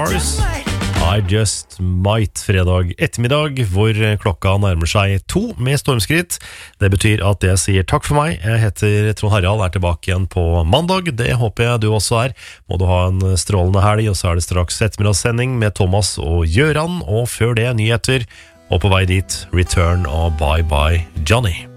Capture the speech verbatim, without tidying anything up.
Stars. I Just Might, fredag ettermiddag, hvor klokka nærmer seg to med stormskritt. Det betyr at jeg sier takk for meg. Jeg heter Trond Harald, er tilbake igjen på mandag. Det håper jeg du også er. Må du ha en strålende helg, og så er det straks ettermiddagssending med Thomas og Gjøran, og før det nyheter, og på vei dit, Return og Bye Bye Johnny.